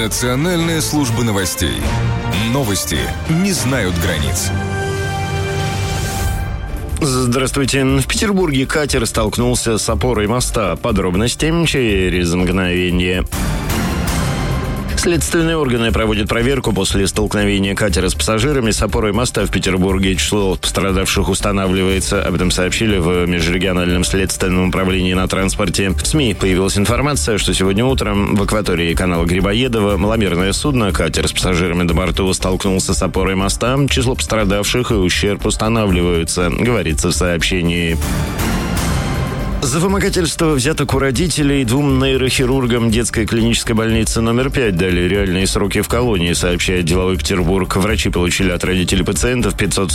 Национальная служба новостей. Новости не знают границ. Здравствуйте. В Петербурге катер столкнулся с опорой моста. Подробности через мгновение. Следственные органы проводят проверку после столкновения катера с пассажирами с опорой моста в Петербурге. Число пострадавших устанавливается. Об этом сообщили в Межрегиональном следственном управлении на транспорте. В СМИ появилась информация, что сегодня утром в акватории канала Грибоедова маломерное судно, катер с пассажирами на борту, столкнулся с опорой моста. Число пострадавших и ущерб устанавливаются, говорится в сообщении. За вымогательство взяток у родителей 2 нейрохирургам детской клинической больницы номер 5 дали реальные сроки в колонии, сообщает «Деловой Петербург». Врачи получили от родителей пациентов 500